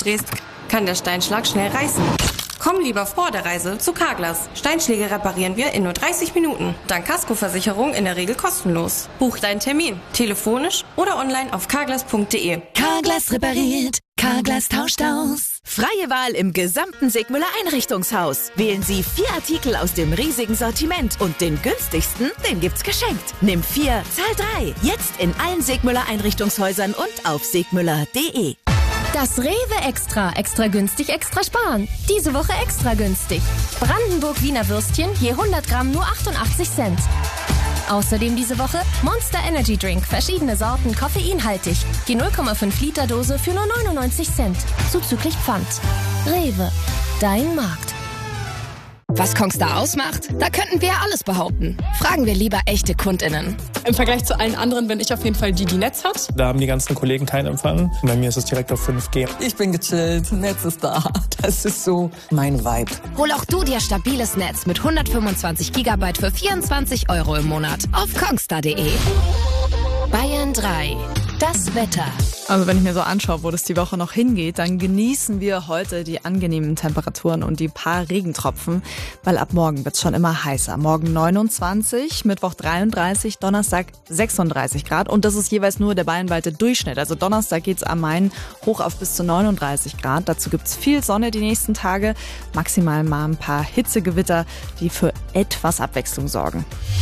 drehst, kann der Steinschlag schnell reißen. Komm lieber vor der Reise zu Carglass. Steinschläge reparieren wir in nur 30 Minuten. Dank Kaskoversicherung in der Regel kostenlos. Buch deinen Termin, telefonisch oder online auf carglass.de. Carglass repariert, Carglass tauscht aus. Freie Wahl im gesamten Sigmüller Einrichtungshaus. Wählen Sie 4 Artikel aus dem riesigen Sortiment und den günstigsten, den gibt's geschenkt. Nimm 4, zahl 3. Jetzt in allen Sigmüller Einrichtungshäusern und auf sigmüller.de. Das Rewe Extra. Extra günstig, extra sparen. Diese Woche extra günstig. Brandenburg Wiener Würstchen je 100 Gramm nur 88 Cent. Außerdem diese Woche Monster Energy Drink. Verschiedene Sorten, koffeinhaltig. Die 0,5 Liter Dose für nur 99 Cent. Zuzüglich Pfand. Rewe. Dein Markt. Was Kongstar ausmacht? Da könnten wir ja alles behaupten. Fragen wir lieber echte KundInnen. Im Vergleich zu allen anderen bin ich auf jeden Fall die Netz hat. Da haben die ganzen Kollegen keinen Empfang. Bei mir ist es direkt auf 5G. Ich bin gechillt, Netz ist da. Das ist so mein Vibe. Hol auch du dir stabiles Netz mit 125 GB für 24 € im Monat auf kongstar.de. Bayern 3. Das Wetter. Also wenn ich mir so anschaue, wo das die Woche noch hingeht, dann genießen wir heute die angenehmen Temperaturen und die paar Regentropfen, weil ab morgen wird es schon immer heißer. Morgen 29, Mittwoch 33, Donnerstag 36 Grad und das ist jeweils nur der bayernweite Durchschnitt. Also Donnerstag geht's am Main hoch auf bis zu 39 Grad. Dazu gibt's viel Sonne die nächsten Tage, maximal mal ein paar Hitzegewitter, die für etwas Abwechslung sorgen.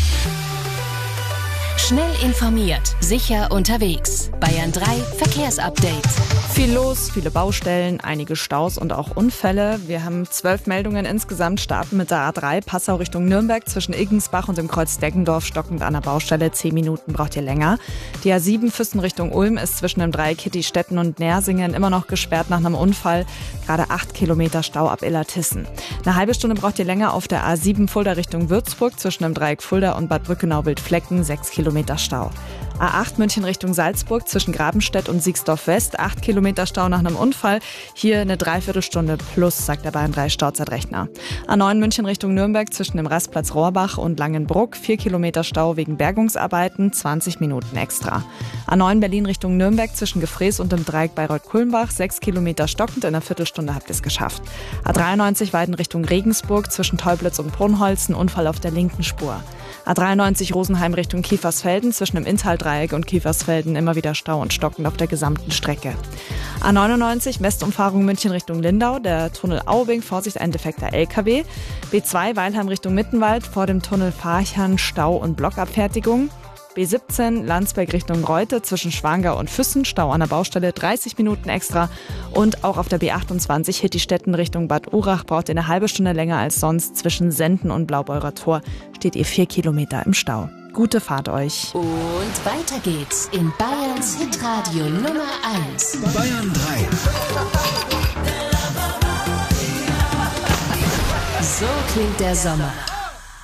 Schnell informiert, sicher unterwegs. Bayern 3 Verkehrsupdate. Viel los, viele Baustellen, einige Staus und auch Unfälle. Wir haben 12 Meldungen insgesamt, starten mit der A3 Passau Richtung Nürnberg zwischen Iggensbach und dem Kreuz Deggendorf stockend an der Baustelle. 10 Minuten braucht ihr länger. Die A7 Füssen Richtung Ulm ist zwischen dem Dreieck Hittistetten und Nersingen immer noch gesperrt nach einem Unfall. Gerade 8 Kilometer Stau ab Illertissen. Eine halbe Stunde braucht ihr länger auf der A7 Fulda Richtung Würzburg zwischen dem Dreieck Fulda und Bad Brückenau-Wildflecken. 6 Kilometer Stau. A8 München Richtung Salzburg zwischen Grabenstedt und Siegsdorf West, 8 Kilometer Stau nach einem Unfall. Hier eine Dreiviertelstunde plus, sagt der Bayern 3 Stauzeitrechner. A9 München Richtung Nürnberg zwischen dem Rastplatz Rohrbach und Langenbruck, 4 Kilometer Stau wegen Bergungsarbeiten, 20 Minuten extra. A9 Berlin Richtung Nürnberg zwischen Gefrees und dem Dreieck Bayreuth-Kulmbach, 6 Kilometer stockend, in einer Viertelstunde habt ihr es geschafft. A93 Weiden Richtung Regensburg zwischen Teublitz und Brunholz, ein Unfall auf der linken Spur. A93 Rosenheim Richtung Kiefersfelden zwischen dem Inntal-Dreieck und Kiefersfelden immer wieder Stau und stockend auf der gesamten Strecke. A99 Westumfahrung München Richtung Lindau, der Tunnel Aubing, Vorsicht ein defekter LKW. B2 Weilheim Richtung Mittenwald, vor dem Tunnel Farchern Stau und Blockabfertigung. B17 Landsberg Richtung Reute zwischen Schwangau und Füssen, Stau an der Baustelle, 30 Minuten extra. Und auch auf der B28 Hittistetten Richtung Bad Urach braucht ihr eine halbe Stunde länger als sonst. Zwischen Senden und Blaubeurer Tor steht ihr 4 Kilometer im Stau. Gute Fahrt euch. Und weiter geht's in Bayerns Hitradio Nummer 1. Bayern 3. So klingt der Sommer.